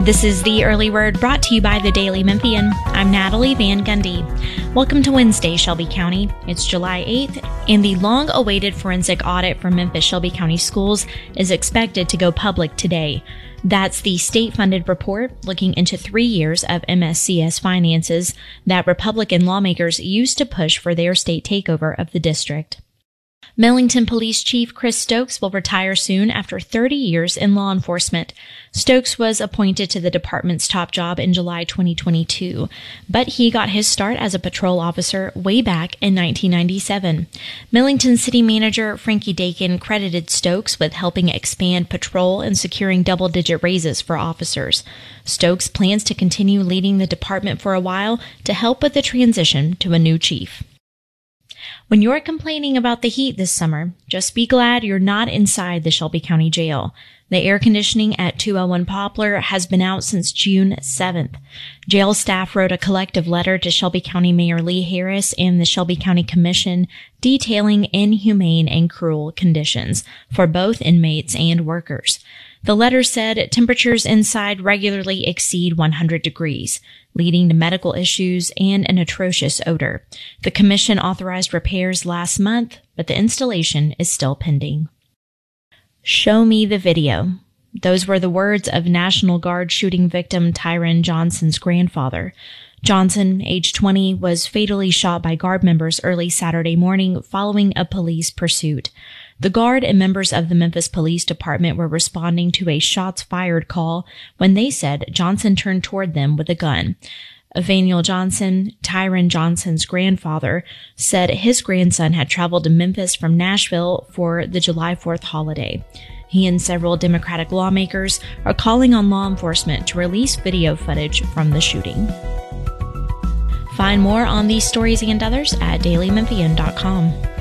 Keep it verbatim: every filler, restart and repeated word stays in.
This is the Early Word brought to you by the Daily Memphian. I'm Natalie Van Gundy. Welcome to Wednesday, Shelby County. It's July eighth, and the long-awaited forensic audit for Memphis Shelby County schools is expected to go public today. That's the state-funded report looking into three years of M S C S finances that Republican lawmakers used to push for their state takeover of the district. Millington Police Chief Chris Stokes will retire soon after thirty years in law enforcement. Stokes was appointed to the department's top job in July twenty twenty-two, but he got his start as a patrol officer way back in nineteen ninety-seven. Millington City Manager Frankie Dakin credited Stokes with helping expand patrol and securing double-digit raises for officers. Stokes plans to continue leading the department for a while to help with the transition to a new chief. When you're complaining about the heat this summer, just be glad you're not inside the Shelby County Jail. The air conditioning at two oh one Poplar has been out since June seventh. Jail staff wrote a collective letter to Shelby County Mayor Lee Harris and the Shelby County Commission detailing inhumane and cruel conditions for both inmates and workers. The letter said temperatures inside regularly exceed one hundred degrees, leading to medical issues and an atrocious odor. The commission authorized repairs last month, but the installation is still pending. Show me the video. Those were the words of National Guard shooting victim Tyron Johnson's grandfather. Johnson, age twenty, was fatally shot by Guard members early Saturday morning following a police pursuit. The Guard and members of the Memphis Police Department were responding to a shots fired call when they said Johnson turned toward them with a gun. Evaniel Johnson, Tyron Johnson's grandfather, said his grandson had traveled to Memphis from Nashville for the July fourth holiday. He and several Democratic lawmakers are calling on law enforcement to release video footage from the shooting. Find more on these stories and others at daily memphian dot com.